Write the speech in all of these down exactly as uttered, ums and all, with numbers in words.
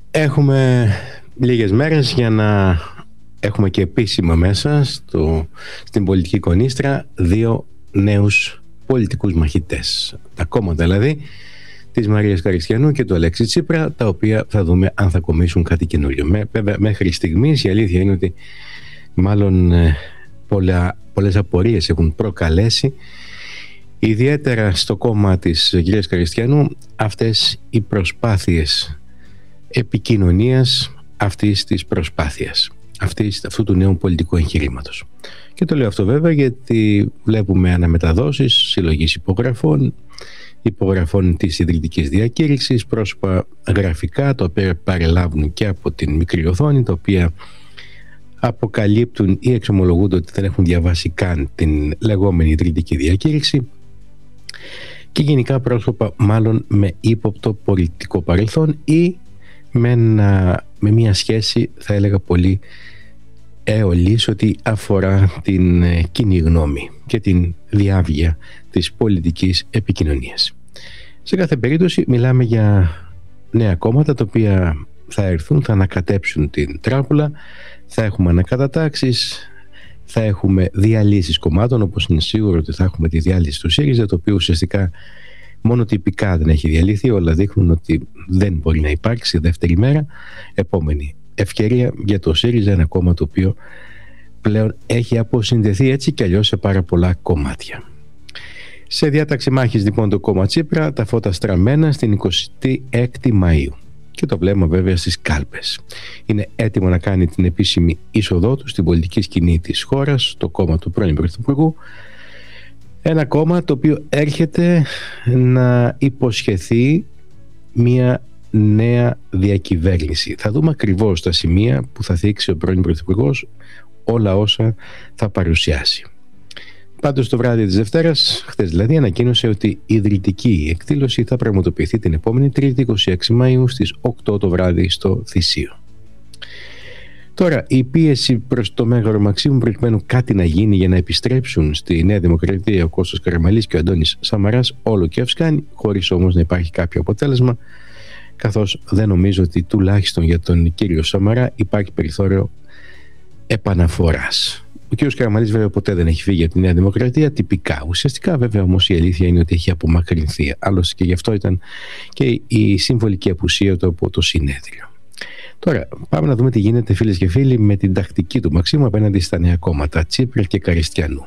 Έχουμε λίγες μέρες για να έχουμε και επίσημα μέσα στο, στην πολιτική εικονίστρα δύο νέους πολιτικούς μαχητές. Τα κόμματα δηλαδή της Μαρίας Καριστιανού και του Αλέξη Τσίπρα, τα οποία θα δούμε αν θα κομίσουν κάτι καινούριο. Με, βέβαια, μέχρι στιγμής η αλήθεια είναι ότι μάλλον ε, πολλά, πολλές απορίες έχουν προκαλέσει, ιδιαίτερα στο κόμμα της κυρίας Καριστιανού, αυτές οι προσπάθειες επικοινωνίας αυτής της προσπάθειας, αυτής, αυτού του νέου πολιτικού εγχειρήματος. Και το λέω αυτό βέβαια γιατί βλέπουμε αναμεταδόσεις συλλογής υπογραφών, υπογραφών της ιδρυτικής διακήρυξης, πρόσωπα γραφικά τα οποία παρελάβουν και από την μικρή οθόνη, τα οποία αποκαλύπτουν ή εξομολογούνται ότι δεν έχουν διαβάσει καν την λεγόμενη ιδρυτική διακήρυξη, και γενικά πρόσωπα μάλλον με ύποπτο πολιτικό παρελθόν ή με, ένα, με μια σχέση, θα έλεγα πολύ έολης, ότι αφορά την κοινή γνώμη και την διάβγεια της πολιτικής επικοινωνίας. Σε κάθε περίπτωση μιλάμε για νέα κόμματα τα οποία θα έρθουν, θα ανακατέψουν την τράπουλα, θα έχουμε ανακατατάξεις, θα έχουμε διαλύσεις κομμάτων, όπως είναι σίγουρο ότι θα έχουμε τη διάλυση του ΣΥΡΙΖΑ, το οποίο ουσιαστικά μόνο τυπικά δεν έχει διαλυθεί, όλα δείχνουν ότι δεν μπορεί να υπάρξει δεύτερη μέρα. Επόμενη ευκαιρία για το ΣΥΡΙΖΑ, ένα κόμμα το οποίο πλέον έχει αποσυνδεθεί έτσι κι αλλιώς σε πάρα πολλά κομμάτια. Σε διάταξη μάχης λοιπόν το κόμμα Τσίπρα, τα φώτα στραμμένα στην εικοστή έκτη Μαΐου. Και το βλέπουμε βέβαια στις κάλπες. Είναι έτοιμο να κάνει την επίσημη είσοδό του στην πολιτική σκηνή της χώρας, το κόμμα του πρώην Πρωθυπουργού. Ένα κόμμα το οποίο έρχεται να υποσχεθεί μια νέα διακυβέρνηση. Θα δούμε ακριβώς τα σημεία που θα θίξει ο πρώην Πρωθυπουργός, όλα όσα θα παρουσιάσει. Πάντως το βράδυ της Δευτέρας, χθες δηλαδή, ανακοίνωσε ότι η ιδρυτική εκδήλωση θα πραγματοποιηθεί την επόμενη Τρίτη, είκοσι έξι Μαΐου στις οκτώ το βράδυ στο Θησίο. Τώρα, η πίεση προς το Μέγαρο Μαξίμου προκειμένου κάτι να γίνει για να επιστρέψουν στη Νέα Δημοκρατία ο Κώστας Καραμανλής και ο Αντώνης Σαμαράς όλο και ευσκάνει, χωρίς όμως να υπάρχει κάποιο αποτέλεσμα, καθώς δεν νομίζω ότι τουλάχιστον για τον κύριο Σαμαρά υπάρχει περιθώριο επαναφοράς. Ο κ. Καραμανλής βέβαια ποτέ δεν έχει φύγει από τη Νέα Δημοκρατία, τυπικά. Ουσιαστικά βέβαια όμως η αλήθεια είναι ότι έχει απομακρυνθεί. Άλλωστε και γι' αυτό ήταν και η συμβολική απουσία του από το συνέδριο. Τώρα πάμε να δούμε τι γίνεται, φίλες και φίλοι, με την τακτική του Μαξίμου απέναντι στα νέα κόμματα Τσίπρα και Καριστιανού.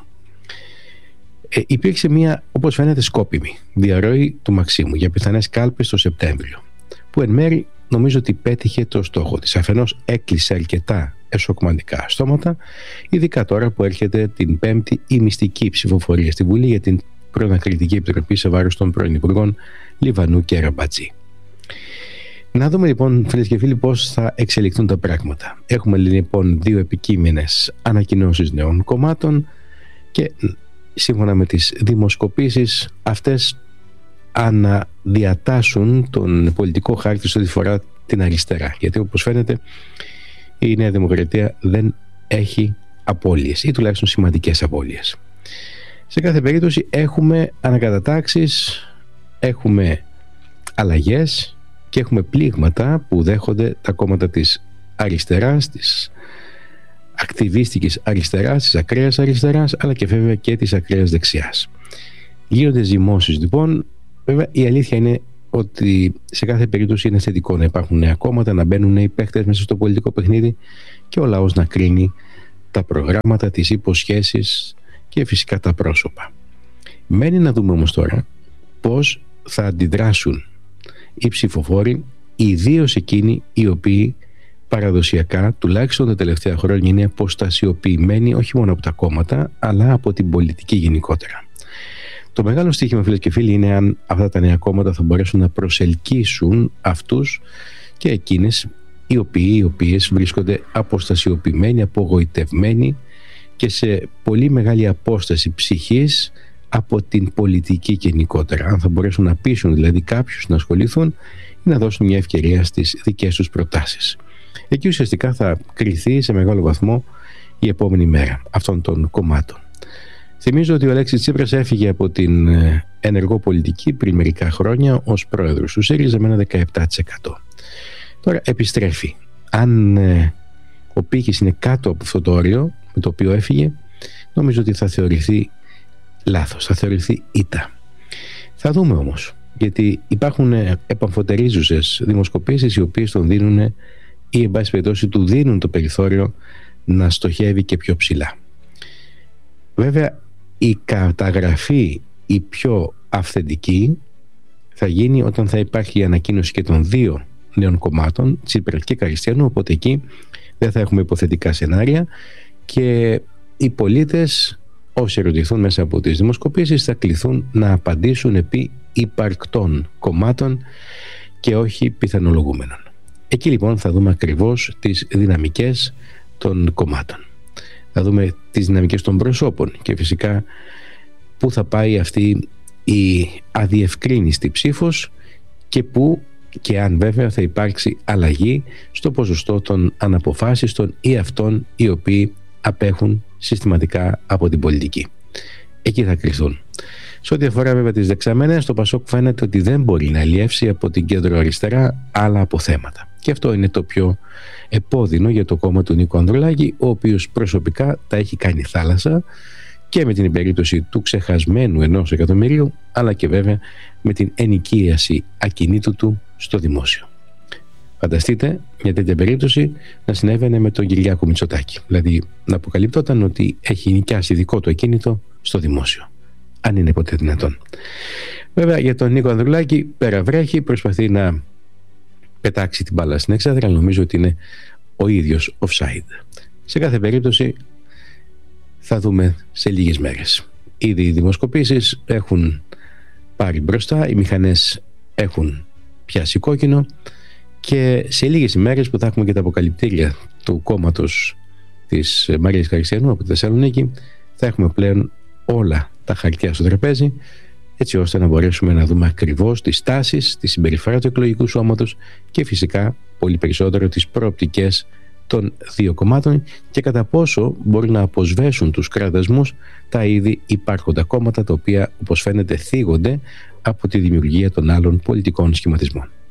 Ε, υπήρξε μια, όπως φαίνεται, σκόπιμη διαρροή του Μαξίμου για πιθανές κάλπες το Σεπτέμβριο, που εν μέρει νομίζω ότι πέτυχε το στόχο της. Αφενός έκλεισε αρκετά εσωκομματικά στόματα, ειδικά τώρα που έρχεται την Πέμπτη η μυστική ψηφοφορία στη Βουλή για την Προανακριτική Επιτροπή σε βάρος των πρώην Υπουργών Λιβανού και Ραμπατζή. Να δούμε λοιπόν, φίλες και φίλοι, πώς θα εξελιχθούν τα πράγματα. Έχουμε λοιπόν δύο επικείμενες ανακοινώσεις νέων κομμάτων και σύμφωνα με τις δημοσκοπήσεις αυτές αναδιατάσσουν τον πολιτικό χάρτη σε ό,τι φορά την αριστερά. Γιατί όπως φαίνεται η Νέα Δημοκρατία δεν έχει απώλειες ή τουλάχιστον σημαντικές απώλειες. Σε κάθε περίπτωση έχουμε ανακατατάξεις, έχουμε αλλαγές και έχουμε πλήγματα που δέχονται τα κόμματα της αριστεράς, της ακτιβίστικης αριστεράς, της ακραίας αριστεράς, αλλά και βέβαια και της ακραίας δεξιάς. Γίνονται ζυμώσεις λοιπόν. Βέβαια η αλήθεια είναι ότι σε κάθε περίπτωση είναι θετικό να υπάρχουν νέα κόμματα, να μπαίνουν νέοι παίκτες μέσα στο πολιτικό παιχνίδι και ο λαός να κρίνει τα προγράμματα, τις υποσχέσεις και φυσικά τα πρόσωπα. Μένει να δούμε όμως τώρα πώς θα αντιδράσουν οι ψηφοφόροι, ιδίως εκείνοι οι οποίοι παραδοσιακά, τουλάχιστον τα τελευταία χρόνια, είναι αποστασιοποιημένοι όχι μόνο από τα κόμματα αλλά από την πολιτική γενικότερα. Το μεγάλο στοίχημα, φίλες και φίλοι, είναι αν αυτά τα νέα κόμματα θα μπορέσουν να προσελκύσουν αυτούς και εκείνες οι οποίοι, οι οποίες βρίσκονται αποστασιοποιημένοι, απογοητευμένοι και σε πολύ μεγάλη απόσταση ψυχής από την πολιτική γενικότερα. Αν θα μπορέσουν να πείσουν δηλαδή κάποιους να ασχοληθούν ή να δώσουν μια ευκαιρία στις δικές τους προτάσεις. Εκεί ουσιαστικά θα κριθεί σε μεγάλο βαθμό η επόμενη μέρα αυτών των κομμάτων. Θυμίζω ότι ο Αλέξης Τσίπρας έφυγε από την ενεργό πολιτική πριν μερικά χρόνια ως πρόεδρος του ΣΥΡΙΖΑ με ένα δεκαεπτά τοις εκατό. Τώρα επιστρέφει. Αν ε, ο πύχης είναι κάτω από αυτό το όριο με το οποίο έφυγε, νομίζω ότι θα θεωρηθεί λάθος, θα θεωρηθεί ήττα. Θα δούμε όμως, γιατί υπάρχουν επαμφωτερίζουσες δημοσκοπήσεις οι οποίες τον δίνουν ή εν πάση περιπτώσει του δίνουν το περιθώριο να στοχεύει και πιο ψηλά. Βέβαια η καταγραφή η πιο αυθεντική θα γίνει όταν θα υπάρχει η ανακοίνωση και των δύο νέων κομμάτων, Τσίπρας και Καριστιανού, οπότε εκεί δεν θα έχουμε υποθετικά σενάρια και οι πολίτες, όσοι ερωτηθούν μέσα από τις δημοσκοπήσεις, θα κληθούν να απαντήσουν επί υπαρκτών κομμάτων και όχι πιθανολογούμενων. Εκεί λοιπόν θα δούμε ακριβώς τις δυναμικές των κομμάτων. Θα δούμε τις δυναμικές των προσώπων και φυσικά πού θα πάει αυτή η αδιευκρίνηστη ψήφος και πού και αν βέβαια θα υπάρξει αλλαγή στο ποσοστό των αναποφάσιστων ή αυτών οι οποίοι απέχουν συστηματικά από την πολιτική. Εκεί θα κρυθούν. Σε ό,τι αφορά βέβαια τις δεξαμενές, το Πασόκ φαίνεται ότι δεν μπορεί να αλλιεύσει από την κέντρο αριστερά άλλα αποθέματα. Και αυτό είναι το πιο επώδυνο για το κόμμα του Νίκου Ανδρουλάκη, ο οποίος προσωπικά τα έχει κάνει θάλασσα και με την περίπτωση του ξεχασμένου ενός εκατομμυρίου, αλλά και βέβαια με την ενοικίαση ακινήτου του στο δημόσιο. Φανταστείτε μια τέτοια περίπτωση να συνέβαινε με τον Κυριάκο Μητσοτάκη. Δηλαδή να αποκαλυπτόταν ότι έχει νοικιάσει δικό του ακίνητο στο δημόσιο. Αν είναι ποτέ δυνατόν. Βέβαια για τον Νίκο Ανδρουλάκη πέρα βρέχει, προσπαθεί να πετάξει την μπάλα στην εξέδρα, αλλά νομίζω ότι είναι ο ίδιος offside. Σε κάθε περίπτωση θα δούμε σε λίγες μέρες. Ήδη οι δημοσκοπήσεις έχουν πάρει μπροστά, οι μηχανές έχουν πιάσει κόκκινο και σε λίγες ημέρες που θα έχουμε και τα αποκαλυπτήρια του κόμματος της Μαρίας Χαριστιανού από τη Θεσσαλονίκη, θα έχουμε πλέον όλα τα χαρτιά στο τραπέζι, έτσι ώστε να μπορέσουμε να δούμε ακριβώς τις τάσεις, τη συμπεριφορά του εκλογικού σώματος και φυσικά πολύ περισσότερο τις προοπτικές των δύο κομμάτων και κατά πόσο μπορεί να αποσβέσουν τους κραδασμούς τα ήδη υπάρχοντα κόμματα, τα οποία όπως φαίνεται θίγονται από τη δημιουργία των άλλων πολιτικών σχηματισμών.